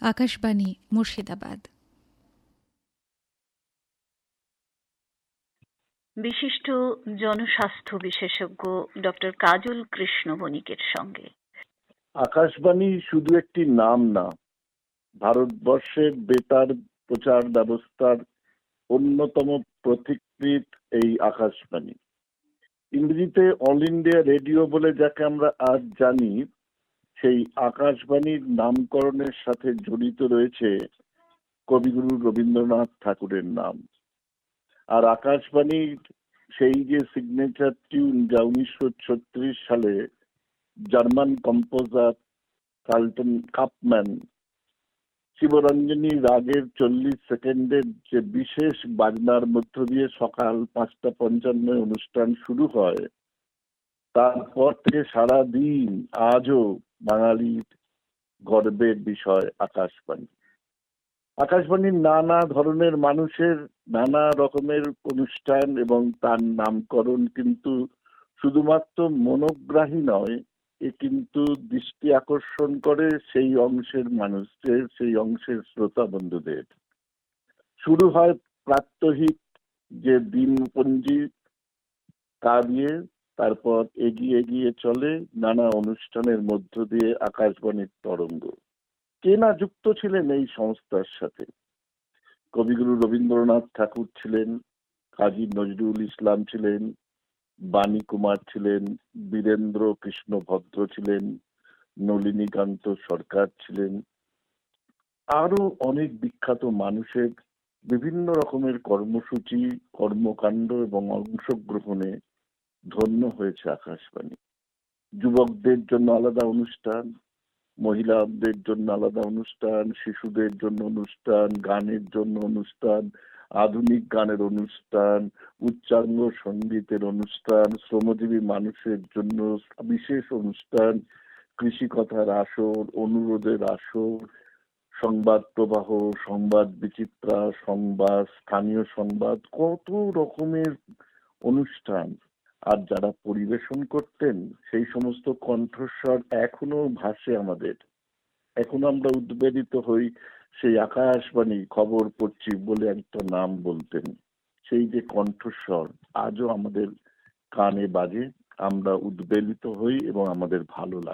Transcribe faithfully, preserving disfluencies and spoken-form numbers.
আকাশবাণী মুর্শিদাবাদ। বিশিষ্ট জনস্বাস্থ্য বিশেষজ্ঞ ডক্টর কাজল কৃষ্ণ বণিকের সঙ্গে। আকাশবাণী শুধু একটি নাম না, ভারতবর্ষের বেতার প্রচার ব্যবস্থার অন্যতম প্রতীকৃত এই আকাশবাণী। ইংরেজিতে অল ইন্ডিয়া রেডিও বলে যাকে আমরা আজ জানি, সেই আকাশবাণীর নামকরণের সাথে জড়িত রয়েছে কবিগুরু রবীন্দ্রনাথ ঠাকুরের নাম। আর আকাশবাণীর সেই যে সিগনেচার টিউন, যা উনিশশো ছত্রিশ সালে জার্মান কম্পোজার কার্লটন কাপম্যান শিবরঞ্জনী রাগের চল্লিশ সেকেন্ডের যে বিশেষ বাজনার মধ্য দিয়ে সকাল পাঁচটা পঞ্চান্ন অনুষ্ঠান শুরু হয়, তারপর থেকে সারা দিন আজও বাঙালির গর্বের বিষয় আকাশবাণী। আকাশবাণীর নানা ধরনের মানুষের নানা রকমের অনুষ্ঠান এবং তার নামকরণ কিন্তু শুধুমাত্র মনোগ্রাহী নয়, এ কিন্তু দৃষ্টি আকর্ষণ করে সেই অংশের মানুষদের, সেই অংশের শ্রোতা বন্ধুদের। শুরু হয় প্রাত্যহিক যে দিনপঞ্জি, তা দিয়ে তারপর এগিয়ে এগিয়ে চলে নানা অনুষ্ঠানের মধ্য দিয়ে আকাশবাণীর তরঙ্গ। কে না যুক্ত ছিলেন এই সংস্থার সাথে? কবিগুরু রবীন্দ্রনাথ ঠাকুর ছিলেন, কাজী নজরুল ইসলাম ছিলেন, বাণী কুমার ছিলেন, বীরেন্দ্র কৃষ্ণ ভদ্র ছিলেন, নলিনীকান্ত সরকার ছিলেন। আরো অনেক বিখ্যাত মানুষের বিভিন্ন রকমের কর্মসূচি, কর্মকাণ্ড এবং অংশগ্রহণে ধন্য হয়েছে আকাশবাণী। যুবকদের জন্য আলাদা অনুষ্ঠান, মহিলাদের জন্য আলাদা অনুষ্ঠান, শিশুদের জন্য অনুষ্ঠান, গানের জন্য অনুষ্ঠান, আধুনিক গানের অনুষ্ঠান, উচ্চাঙ্গ সঙ্গীতের অনুষ্ঠান, শ্রমজীবী মানুষের জন্য বিশেষ অনুষ্ঠান, কৃষি কথার আসর, অনুরোধের আসর, সংবাদ প্রবাহ, সংবাদ বিচিত্রা, সংবাদ, স্থানীয় সংবাদ, কত রকমের অনুষ্ঠান। আর যারা পরিবেশন করতেন, সেই সমস্ত কণ্ঠস্বর এখনো ভাসে আমাদের। এখন আমরা উদ্বেলিত হই সেই আকাশবাণী খবর পড়ছি বলে একটা নাম বলতেন, সেই যে কণ্ঠস্বর আজও আমাদের কানে বাজে, আমরা উদ্বেলিত হই এবং আমাদের ভালো লাগে।